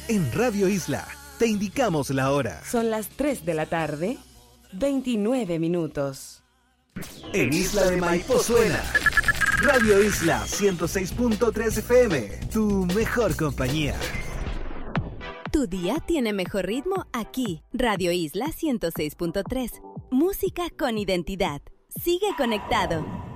En Radio Isla, te indicamos la hora. Son las 3 de la tarde, 29 minutos. En Isla de Maipo suena Radio Isla 106.3 FM, tu mejor compañía. Tu día tiene mejor ritmo aquí. Radio Isla 106.3. Música con identidad. Sigue conectado.